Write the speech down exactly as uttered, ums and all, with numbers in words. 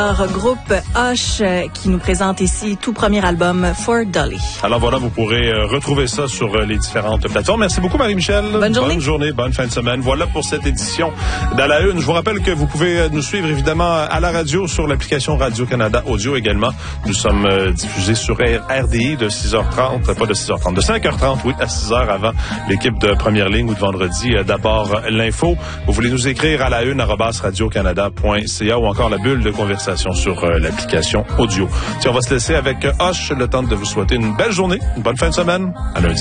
Groupe Hush qui nous présente ici tout premier album For Dolly. Alors voilà, vous pourrez retrouver ça sur les différentes plateformes. Merci beaucoup Marie-Michel. Bonne journée. Bonne journée, bonne fin de semaine. Voilà pour cette édition d'À la Une. Je vous rappelle que vous pouvez nous suivre évidemment à la radio sur l'application Radio-Canada Audio également. Nous sommes diffusés sur R D I de six heures trente, pas de six heures trente, de cinq heures trente, oui, à six heures avant l'équipe de Première Ligne ou de vendredi. D'abord l'info. Vous voulez nous écrire à la une arobase radio-canada point c a ou encore la bulle de conversation sur euh, l'application audio. Tiens, on va se laisser avec Hush, le temps de vous souhaiter une belle journée, une bonne fin de semaine. À lundi.